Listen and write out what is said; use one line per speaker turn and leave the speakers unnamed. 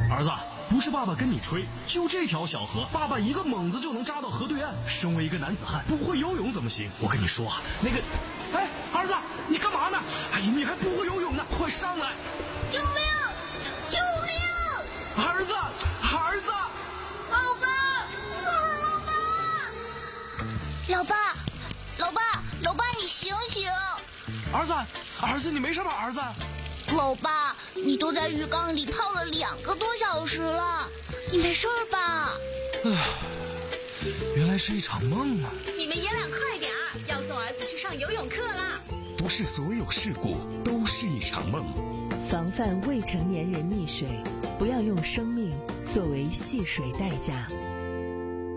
儿子，不是爸爸跟你吹，就这条小河，爸爸一个猛子就能扎到河对岸。身为一个男子汉，不会游泳怎么行？我跟你说啊，那个，哎，儿子，你干嘛呢？哎呀，你还不会游泳呢，快上来！
救命！救命！
儿子，儿子！
老爸，老爸，老爸，老爸，你醒醒！
儿子，你没事吧？儿子，
老爸，你都在浴缸里泡了2个多小时了，你没事吧？
原来是一场梦啊！
你们爷俩快点儿，要送儿子去上游泳课啦！
不是所有事故都是一场梦。
防范未成年人溺水，不要用生命作为戏水代价。